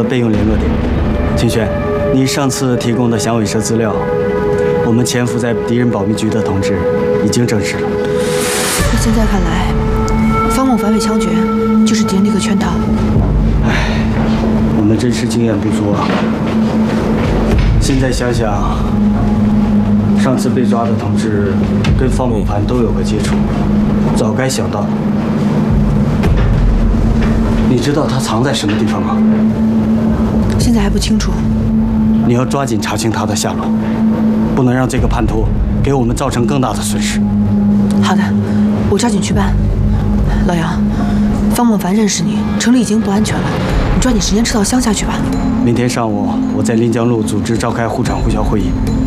的备用联络点。清轩，你上次提供的响尾蛇资料，我们潜伏在敌人保密局的同志已经证实了。 那现在看来，方梦凡被枪决就是敌人的一个圈套。 唉，我们真是经验不足啊。现在想想，上次被抓的同志跟方梦凡都有个接触，早该想到。你知道他藏在什么地方吗？ 现在还不清楚。 你要抓紧查清他的下落，不能让这个叛徒给我们造成更大的损失。 好的，我抓紧去办。老杨，方梦凡认识你，城里已经不安全了，你抓紧时间撤到乡下去吧。 明天上午我在临江路组织召开护场护校会议，